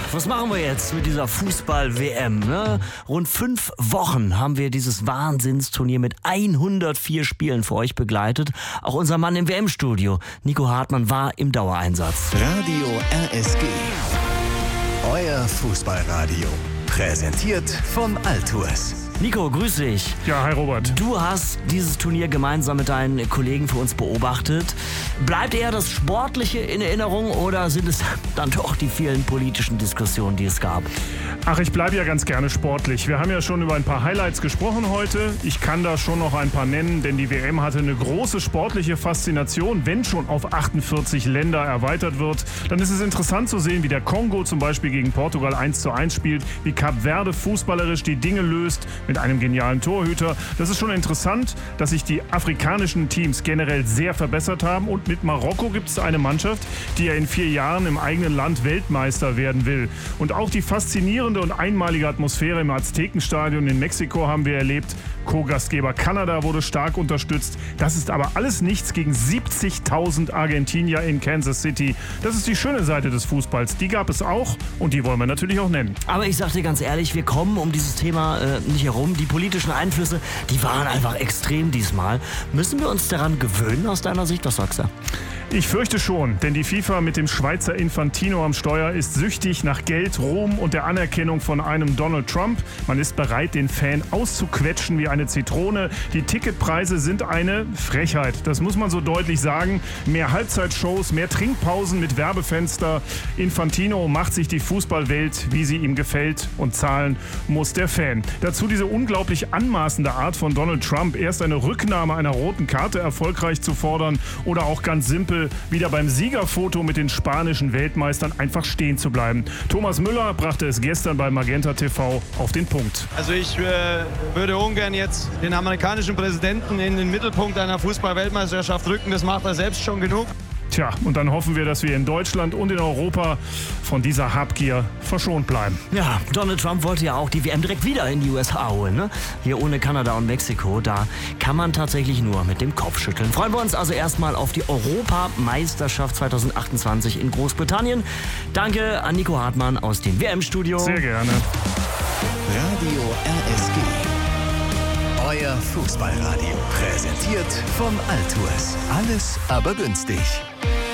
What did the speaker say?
was machen wir jetzt mit dieser Fußball-WM? Ne? Rund 5 Wochen haben wir dieses Wahnsinnsturnier mit 104 Spielen für euch begleitet. Auch unser Mann im WM-Studio, Nico Hartmann, war im Dauereinsatz. Radio RSG. Euer Fußballradio. Präsentiert von Altours. Nico, grüß dich. Ja, hi Robert. Du hast dieses Turnier gemeinsam mit deinen Kollegen für uns beobachtet. Bleibt eher das Sportliche in Erinnerung oder sind es dann doch die vielen politischen Diskussionen, die es gab? Ach, ich bleibe ja ganz gerne sportlich. Wir haben ja schon über ein paar Highlights gesprochen heute. Ich kann da schon noch ein paar nennen, denn die WM hatte eine große sportliche Faszination. Wenn schon auf 48 Länder erweitert wird, dann ist es interessant zu sehen, wie der Kongo zum Beispiel gegen Portugal 1:1 spielt, wie Kap Verde fußballerisch die Dinge löst mit einem genialen Torhüter. Das ist schon interessant, dass sich die afrikanischen Teams generell sehr verbessert haben. Und mit Marokko gibt es eine Mannschaft, die ja in 4 Jahren im eigenen Land Weltmeister werden will. Und auch die faszinierende und einmalige Atmosphäre im Aztekenstadion in Mexiko haben wir erlebt. Co-Gastgeber Kanada wurde stark unterstützt. Das ist aber alles nichts gegen 70.000 Argentinier in Kansas City. Das ist die schöne Seite des Fußballs. Die gab es auch und die wollen wir natürlich auch nennen. Aber ich sag dir ganz ehrlich, wir kommen um dieses Thema nicht herum. Die politischen Einflüsse, die waren einfach extrem diesmal. Müssen wir uns daran gewöhnen aus deiner Sicht? Was sagst du? Ich fürchte schon, denn die FIFA mit dem Schweizer Infantino am Steuer ist süchtig nach Geld, Ruhm und der Anerkennung von einem Donald Trump. Man ist bereit, den Fan auszuquetschen wie eine Zitrone. Die Ticketpreise sind eine Frechheit. Das muss man so deutlich sagen. Mehr Halbzeitshows, mehr Trinkpausen mit Werbefenster. Infantino macht sich die Fußballwelt, wie sie ihm gefällt, und zahlen muss der Fan. Dazu diese unglaublich anmaßende Art von Donald Trump, erst eine Rücknahme einer roten Karte erfolgreich zu fordern oder auch ganz simpel wieder beim Siegerfoto mit den spanischen Weltmeistern einfach stehen zu bleiben. Thomas Müller brachte es gestern bei Magenta TV auf den Punkt. Also ich würde ungern jetzt den amerikanischen Präsidenten in den Mittelpunkt einer Fußball-Weltmeisterschaft rücken. Das macht er selbst schon genug. Tja, und dann hoffen wir, dass wir in Deutschland und in Europa von dieser Habgier verschont bleiben. Ja, Donald Trump wollte ja auch die WM direkt wieder in die USA holen, ne? Hier ohne Kanada und Mexiko, da kann man tatsächlich nur mit dem Kopf schütteln. Freuen wir uns also erstmal auf die Europameisterschaft 2028 in Großbritannien. Danke an Nico Hartmann aus dem WM-Studio. Sehr gerne. Radio RSG. Euer Fußballradio. Präsentiert von Altours. Alles aber günstig.